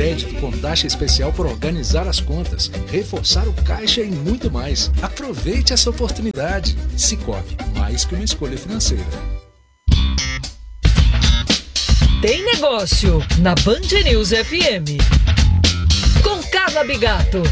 crédito com taxa especial por organizar as contas, reforçar o caixa e muito mais. Aproveite essa oportunidade. Sicoob, mais que uma escolha financeira. Tem negócio na Band News FM. Com Carla Bigato.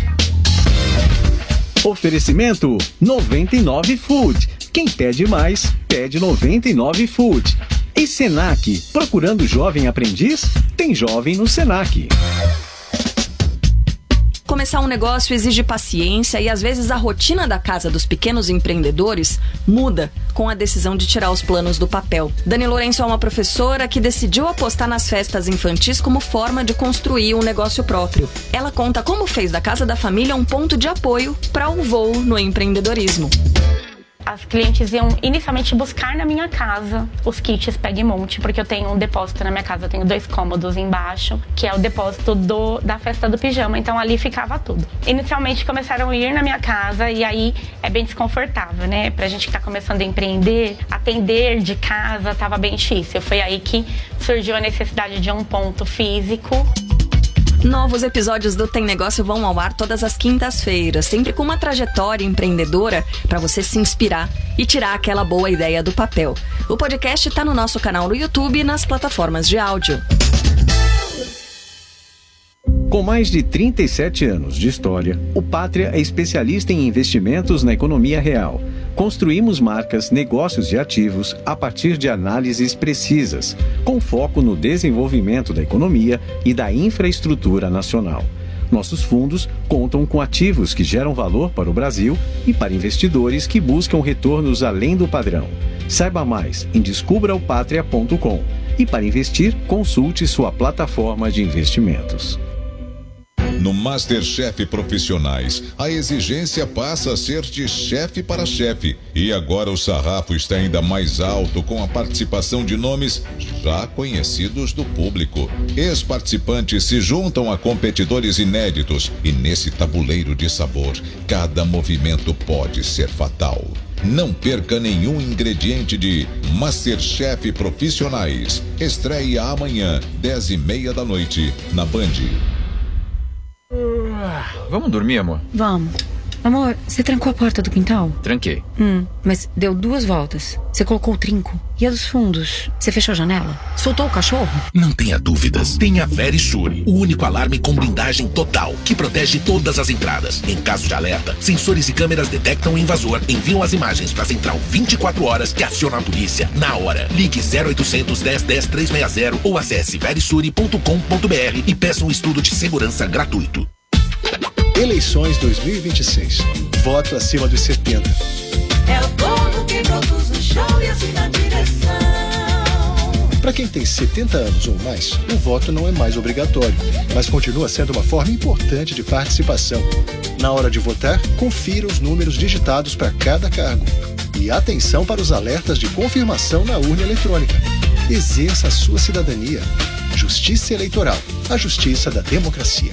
Oferecimento 99 Food. Quem pede mais, pede 99 Food. E Senac, procurando jovem aprendiz? Tem jovem no Senac. Começar um negócio exige paciência e às vezes a rotina da casa dos pequenos empreendedores muda com a decisão de tirar os planos do papel. Dani Lourenço é uma professora que decidiu apostar nas festas infantis como forma de construir um negócio próprio. Ela conta como fez da casa da família um ponto de apoio para um voo no empreendedorismo. As clientes iam inicialmente buscar na minha casa os kits Pega e Monte, porque eu tenho um depósito na minha casa, eu tenho 2 cômodos embaixo, que é o depósito da festa do pijama, então ali ficava tudo. Inicialmente começaram a ir na minha casa e aí é bem desconfortável, né? Pra gente que tá começando a empreender, atender de casa tava bem difícil. Foi aí que surgiu a necessidade de um ponto físico. Novos episódios do Tem Negócio vão ao ar todas as quintas-feiras, sempre com uma trajetória empreendedora para você se inspirar e tirar aquela boa ideia do papel. O podcast está no nosso canal no YouTube e nas plataformas de áudio. Com mais de 37 anos de história, o Pátria é especialista em investimentos na economia real. Construímos marcas, negócios e ativos a partir de análises precisas, com foco no desenvolvimento da economia e da infraestrutura nacional. Nossos fundos contam com ativos que geram valor para o Brasil e para investidores que buscam retornos além do padrão. Saiba mais em descubraopatria.com e para investir, consulte sua plataforma de investimentos. No MasterChef Profissionais, a exigência passa a ser de chefe para chefe. E agora o sarrafo está ainda mais alto com a participação de nomes já conhecidos do público. Ex-participantes se juntam a competidores inéditos e nesse tabuleiro de sabor, cada movimento pode ser fatal. Não perca nenhum ingrediente de MasterChef Profissionais. Estreia amanhã, 10h30 da noite, na Band. Vamos dormir, amor? Vamos. Amor, você trancou a porta do quintal? Tranquei. Mas deu 2 voltas. Você colocou o trinco. E a dos fundos? Você fechou a janela? Soltou o cachorro? Não tenha dúvidas. Tem a Verisure, o único alarme com blindagem total, que protege todas as entradas. Em caso de alerta, sensores e câmeras detectam o invasor, enviam as imagens para a central 24 horas que aciona a polícia na hora. Ligue 0800 10 10 360 ou acesse verisure.com.br e peça um estudo de segurança gratuito. Eleições 2026. Voto acima dos 70. É o povo que produz o show e assina a direção. Para quem tem 70 anos ou mais, o voto não é mais obrigatório, mas continua sendo uma forma importante de participação. Na hora de votar, confira os números digitados para cada cargo. E atenção para os alertas de confirmação na urna eletrônica. Exerça a sua cidadania. Justiça Eleitoral. A justiça da democracia.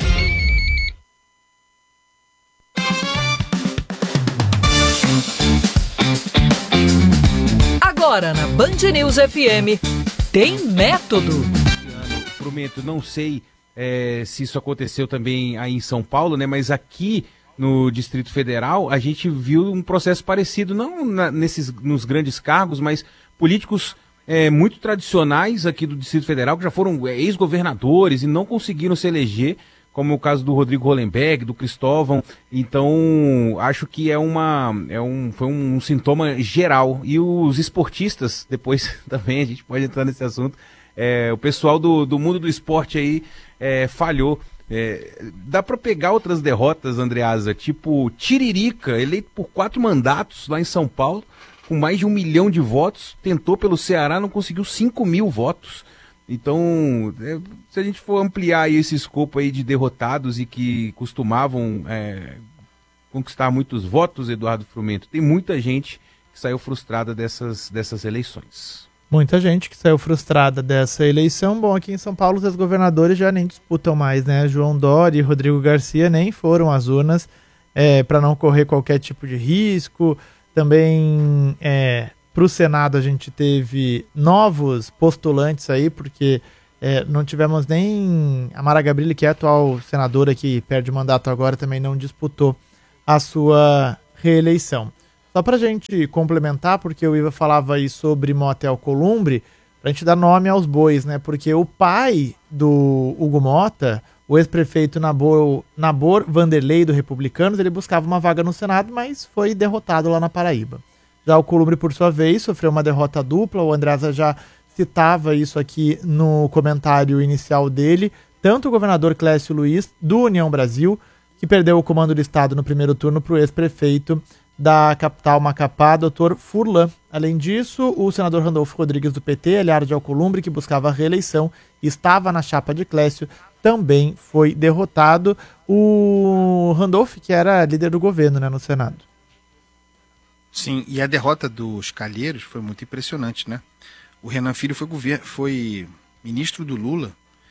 Agora na Band News FM, Tem Método. Frumento, não sei se isso aconteceu também aí em São Paulo, né? Mas aqui no Distrito Federal a gente viu um processo parecido, não nos grandes cargos, mas políticos muito tradicionais aqui do Distrito Federal, que já foram ex-governadores e não conseguiram se eleger, como o caso do Rodrigo Hollenberg, do Cristóvão. Então, acho que foi um sintoma geral. E os esportistas, depois também a gente pode entrar nesse assunto, o pessoal do mundo do esporte aí falhou. Dá para pegar outras derrotas, Andreasa, tipo Tiririca, eleito por 4 mandatos lá em São Paulo, com mais de 1 milhão de votos, tentou pelo Ceará, não conseguiu 5 mil votos. Então, se a gente for ampliar aí esse escopo aí de derrotados e que costumavam conquistar muitos votos, Eduardo Frumento, tem muita gente que saiu frustrada dessas eleições. Muita gente que saiu frustrada dessa eleição. Bom, aqui em São Paulo os governadores já nem disputam mais, né? João Dória e Rodrigo Garcia nem foram às urnas para não correr qualquer tipo de risco. Também para o Senado a gente teve novos postulantes aí, porque Não tivemos nem a Mara Gabrilli, que é a atual senadora que perde mandato agora, também não disputou a sua reeleição. Só para a gente complementar, porque o Iva falava aí sobre Mota e Alcolumbre, para a gente dar nome aos bois, né? Porque o pai do Hugo Mota, o ex-prefeito Nabor Vanderlei do Republicanos, ele buscava uma vaga no Senado, mas foi derrotado lá na Paraíba. Já Alcolumbre, por sua vez, sofreu uma derrota dupla, o Andreasa já citava isso aqui no comentário inicial dele, tanto o governador Clécio Luiz, do União Brasil, que perdeu o comando do estado no primeiro turno para o ex-prefeito da capital Macapá, Dr. Furlan. Além disso, o senador Randolfo Rodrigues do PT, aliado de Alcolumbre, que buscava a reeleição, estava na chapa de Clécio, também foi derrotado. O Randolph, que era líder do governo, né, no Senado. Sim, e a derrota dos Calheiros foi muito impressionante, né? O Renan Filho foi ministro do Lula,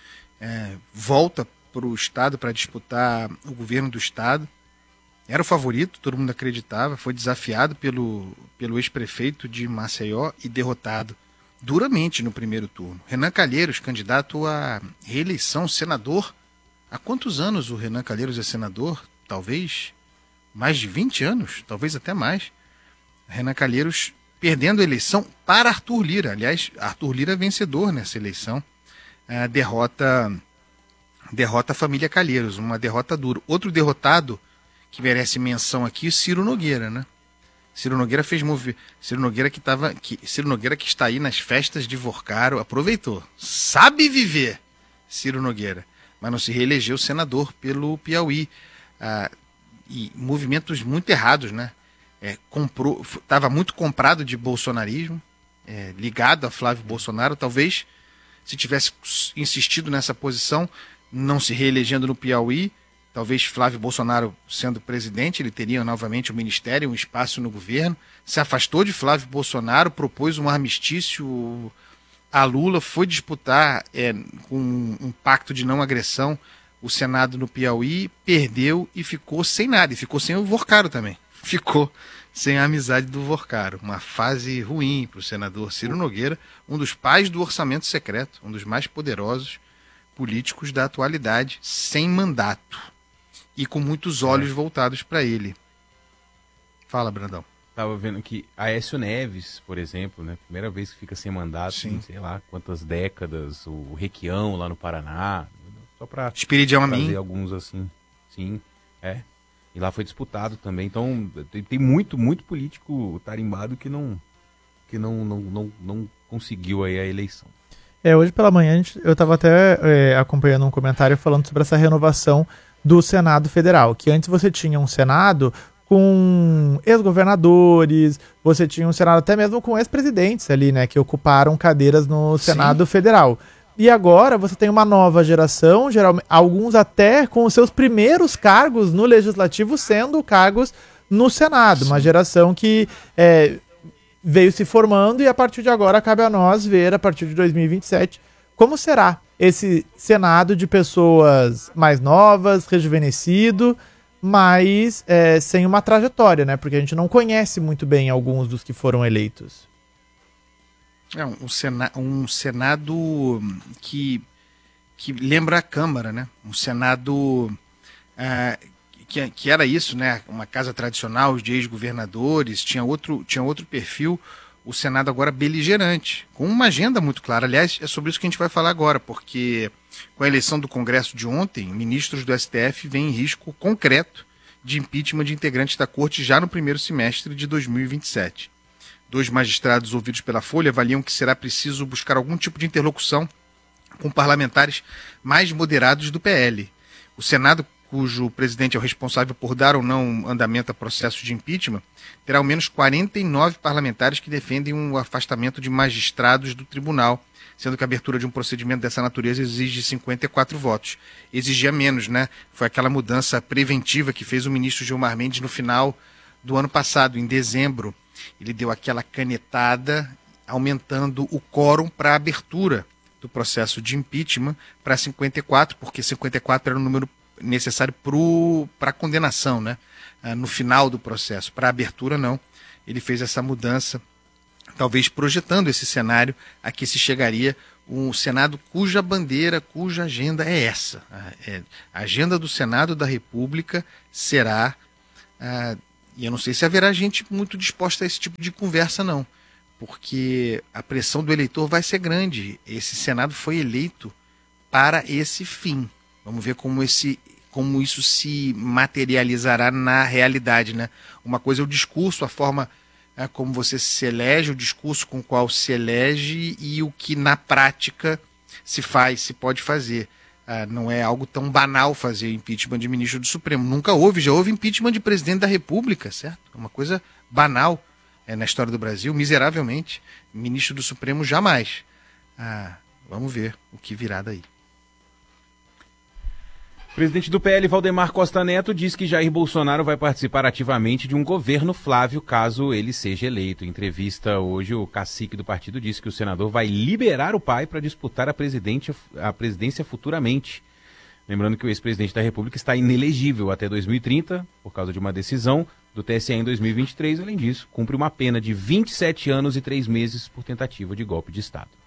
volta para o estado para disputar o governo do estado. Era o favorito, todo mundo acreditava, foi desafiado pelo ex-prefeito de Maceió e derrotado duramente no primeiro turno. Renan Calheiros, candidato à reeleição, senador. Há quantos anos o Renan Calheiros é senador? Talvez mais de 20 anos, talvez até mais. Renan Calheiros perdendo a eleição para Arthur Lira. Aliás, Arthur Lira vencedor nessa eleição. Derrota a família Calheiros, uma derrota dura. Outro derrotado que merece menção aqui, Ciro Nogueira, né? Ciro Nogueira Ciro Nogueira que está aí nas festas de Vorcaro, aproveitou. Sabe viver, Ciro Nogueira, mas não se reelegeu senador pelo Piauí. E movimentos muito errados, né? Estava muito comprado de bolsonarismo, ligado a Flávio Bolsonaro. Talvez, se tivesse insistido nessa posição, não se reelegendo no Piauí, talvez Flávio Bolsonaro sendo presidente, ele teria novamente um ministério, um espaço no governo. Se afastou de Flávio Bolsonaro, propôs um armistício a Lula, foi disputar com um pacto de não agressão o Senado no Piauí, perdeu e ficou sem nada. E ficou sem o Vorcaro também. Ficou sem a amizade do Vorcaro. Uma fase ruim para o senador Ciro Nogueira, um dos pais do orçamento secreto, um dos mais poderosos políticos da atualidade, sem mandato. E com muitos olhos voltados para ele. Fala, Brandão. Tava vendo que Aécio Neves, por exemplo, né? Primeira vez que fica sem mandato, em, sei lá quantas décadas, o Requião lá no Paraná, só para trazer alguns assim. Sim, E lá foi disputado também. Então, tem muito político tarimbado que não conseguiu aí a eleição. Hoje pela manhã eu estava até acompanhando um comentário falando sobre essa renovação do Senado Federal, que antes você tinha um Senado com ex-governadores, você tinha um Senado até mesmo com ex-presidentes ali, né, que ocuparam cadeiras no Senado Federal. E agora você tem uma nova geração, geralmente, alguns até com os seus primeiros cargos no Legislativo sendo cargos no Senado. Uma geração que veio se formando e a partir de agora cabe a nós ver, a partir de 2027, como será esse Senado de pessoas mais novas, rejuvenescido, mas sem uma trajetória, né? Porque a gente não conhece muito bem alguns dos que foram eleitos. Um Senado que lembra a Câmara, né? Um Senado que era isso, né? Uma casa tradicional de ex-governadores, tinha outro perfil. O Senado agora beligerante, com uma agenda muito clara. Aliás, é sobre isso que a gente vai falar agora, porque com a eleição do Congresso de ontem, ministros do STF veem risco concreto de impeachment de integrantes da Corte já no primeiro semestre de 2027. 2 magistrados ouvidos pela Folha avaliam que será preciso buscar algum tipo de interlocução com parlamentares mais moderados do PL. O Senado, cujo presidente é o responsável por dar ou não andamento a processo de impeachment, terá ao menos 49 parlamentares que defendem o afastamento de magistrados do tribunal, sendo que a abertura de um procedimento dessa natureza exige 54 votos. Exigia menos, né? Foi aquela mudança preventiva que fez o ministro Gilmar Mendes no final do ano passado, em dezembro. Ele deu aquela canetada, aumentando o quórum para a abertura do processo de impeachment para 54, porque 54 era o número necessário para a condenação, né? No final do processo. Para a abertura, não. Ele fez essa mudança, talvez projetando esse cenário a que se chegaria um Senado cuja bandeira, cuja agenda é essa. A agenda do Senado da República será, e eu não sei se haverá gente muito disposta a esse tipo de conversa, não, porque a pressão do eleitor vai ser grande. Esse Senado foi eleito para esse fim. Vamos ver como isso se materializará na realidade, né? Uma coisa é o discurso, a forma como você se elege, o discurso com o qual se elege e o que na prática se faz, se pode fazer. Não é algo tão banal fazer impeachment de ministro do Supremo. Nunca houve, já houve impeachment de presidente da República, certo? É uma coisa banal na história do Brasil, miseravelmente. Ministro do Supremo jamais. Vamos ver o que virá daí. O presidente do PL, Valdemar Costa Neto, diz que Jair Bolsonaro vai participar ativamente de um governo Flávio caso ele seja eleito. Em entrevista hoje, o cacique do partido disse que o senador vai liberar o pai para disputar a presidência futuramente. Lembrando que o ex-presidente da República está inelegível até 2030, por causa de uma decisão do TSE em 2023. Além disso, cumpre uma pena de 27 anos e 3 meses por tentativa de golpe de Estado.